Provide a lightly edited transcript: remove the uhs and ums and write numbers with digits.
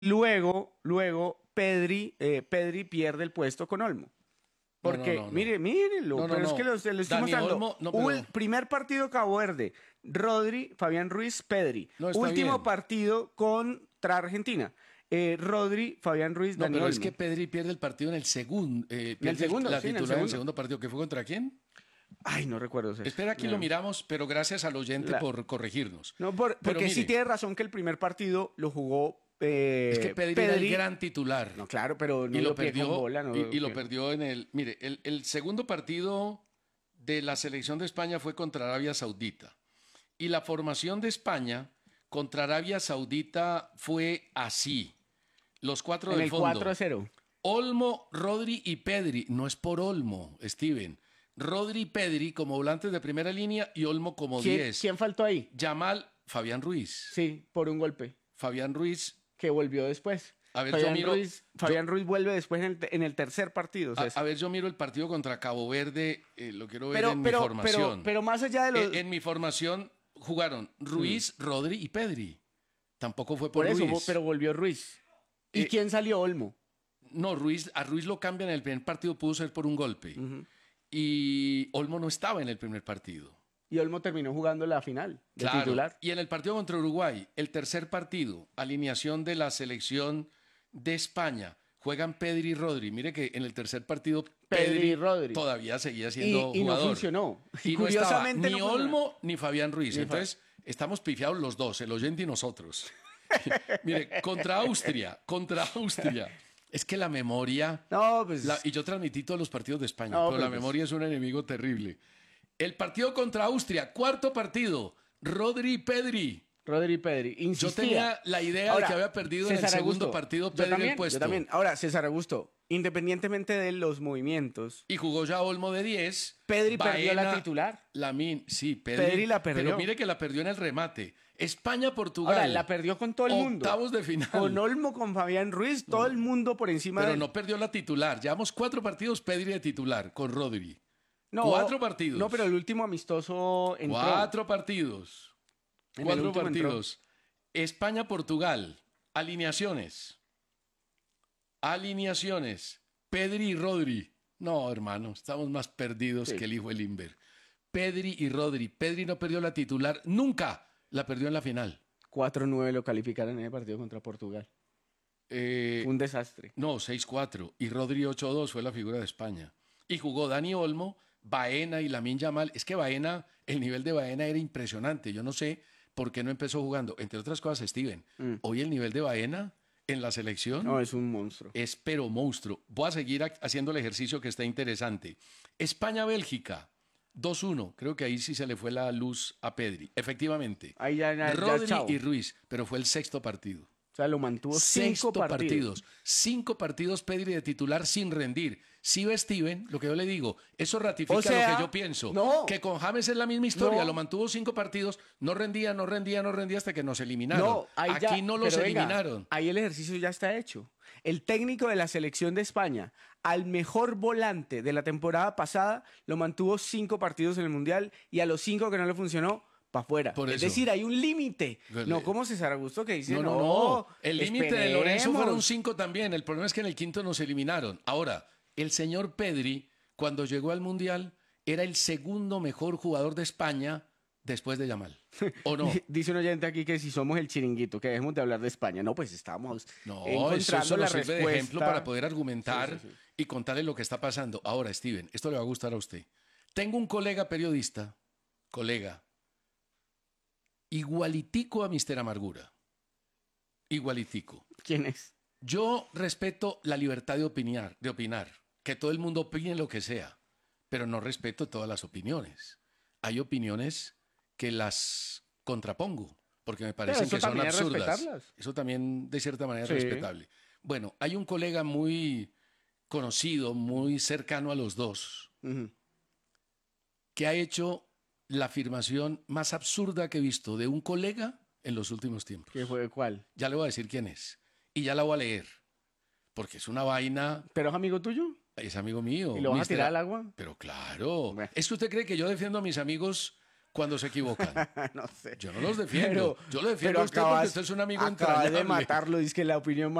Luego Pedri pierde el puesto con Olmo. Porque, No. mírelo, No, no, pero es no. que le estoy Dani mostrando. Olmo, no, pero... Primer partido Cabo Verde, Rodri, Fabián Ruiz, Pedri. No, está Último bien. partido contra Argentina. Rodri, Fabián Ruiz, No, Dani pero Olmo. es que Pedri pierde el partido en el segundo. Pierde segundo, la sí, en el titular en el segundo. segundo partido. ¿Que fue contra quién? Ay, no recuerdo, César. Espera, aquí No. lo miramos, pero gracias al oyente por corregirnos. No, Pero porque sí mire, tiene razón que el primer partido lo jugó es que Pedri era el gran titular. No, claro, pero no y lo dio pie con perdió bola. No y dio lo pie. perdió en el... Mire, el segundo partido de la selección de España fue contra Arabia Saudita. Y la formación de España contra Arabia Saudita fue así. Los cuatro En del el fondo. 4-0. Olmo, Rodri y Pedri. No es por Olmo, Steven. Rodri y Pedri como volantes de primera línea y Olmo como 10. ¿Quién faltó ahí? Yamal, Fabián Ruiz. Sí, por un golpe. Fabián Ruiz. Que volvió después. A ver, yo miro... Fabián Ruiz vuelve después en el tercer partido. A ver, yo miro el partido contra Cabo Verde, lo quiero ver en mi formación. Pero más allá de los... En mi formación jugaron Ruiz, Rodri y Pedri. Tampoco fue por eso, Ruiz. pero volvió Ruiz. ¿Y quién salió? Olmo. No, a Ruiz lo cambian en el primer partido, pudo ser por un golpe. Y Olmo no estaba en el primer partido. Y Olmo terminó jugando la final de titular. Y en el partido contra Uruguay, el tercer partido, alineación de la selección de España, juegan Pedri y Rodri. Mire que en el tercer partido Pedri y Rodri todavía seguía siendo y jugador. no funcionó. Y Curiosamente no estaba ni Olmo ni Fabián Ruiz. Ni Entonces, estamos pifiados los dos, el oyente y nosotros. Mire, contra Austria. Es que la memoria... No, pues... y yo transmití todos los partidos de España, No, pero la pues... memoria es un enemigo terrible. El partido contra Austria, cuarto partido, Rodri y Pedri. Rodri y Pedri. Insistía. Yo tenía la idea de que había perdido en el segundo partido Pedri el puesto. Yo también. Ahora, César Augusto, independientemente de los movimientos... Y jugó ya Olmo de 10. Pedri perdió la titular. Sí, Pedri la perdió. Pero mire que la perdió en el remate. España-Portugal. Ahora, la perdió con todo el mundo. Octavos de final. Con Olmo, con Fabián Ruiz, todo el mundo por encima Pero no perdió la titular. Llevamos 4 partidos Pedri de titular con Rodri. No, 4 partidos. No, pero el último amistoso entró. 4 partidos. En 4 partidos. España-Portugal. Alineaciones. Pedri y Rodri. No, hermano, estamos más perdidos que el hijo de Limber. Pedri y Rodri. Pedri no perdió la titular nunca. La perdió en la final. 4-9 lo calificaron en el partido contra Portugal. Un desastre. No, 6-4. Y Rodri 8-2 fue la figura de España. Y jugó Dani Olmo, Baena y Lamine Yamal. Es que Baena, el nivel de Baena era impresionante. Yo no sé por qué no empezó jugando. Entre otras cosas, Steven, hoy el nivel de Baena en la selección... No, es un monstruo. Es pero monstruo. Voy a seguir haciendo el ejercicio que está interesante. España-Bélgica. 2-1, creo que ahí sí se le fue la luz a Pedri, efectivamente. Ahí ya Rodri chao. y Ruiz, pero fue el sexto partido. O sea, lo mantuvo 5 partidos. 5 partidos Pedri de titular sin rendir. Si ve Steven, lo que yo le digo, eso ratifica lo que yo pienso. No, que con James es la misma historia, no. Lo mantuvo 5 partidos, no rendía hasta que nos eliminaron. No, aquí no los eliminaron. Venga, ahí el ejercicio ya está hecho. El técnico de la selección de España, al mejor volante de la temporada pasada, lo mantuvo 5 partidos en el Mundial y a los 5 que no le funcionó, para afuera. Es decir, hay un límite. No como César Augusto que dice, no. El límite de Lorenzo fueron 5 también. El problema es que en el quinto nos eliminaron. Ahora, el señor Pedri, cuando llegó al Mundial, era el segundo mejor jugador de España después de Yamal. ¿O no? Dice un oyente aquí que si somos el chiringuito, que dejemos de hablar de España. No, pues estamos eso la nos sirve respuesta. de ejemplo para poder argumentar sí. y contarle lo que está pasando. Ahora, Steven, esto le va a gustar a usted. Tengo un colega periodista, igualitico a Mister Amargura. Igualitico. ¿Quién es? Yo respeto la libertad de opinar, que todo el mundo opine lo que sea, pero no respeto todas las opiniones. Hay opiniones que las contrapongo, porque me parecen que son absurdas. Eso también, de cierta manera, es respetable. Bueno, hay un colega muy conocido, muy cercano a los dos, que ha hecho la afirmación más absurda que he visto de un colega en los últimos tiempos. ¿Qué fue? ¿Cuál? Ya le voy a decir quién es. Y ya la voy a leer. Porque es una vaina... ¿Pero es amigo tuyo? Es amigo mío. ¿Y lo vas a tirar al agua? Pero claro. Es que usted cree que yo defiendo a mis amigos cuando se equivocan? No sé. Yo no los defiendo. Yo lo defiendo a usted acabas- porque usted es un amigo acabas de entrañable. matarlo, dice que la opinión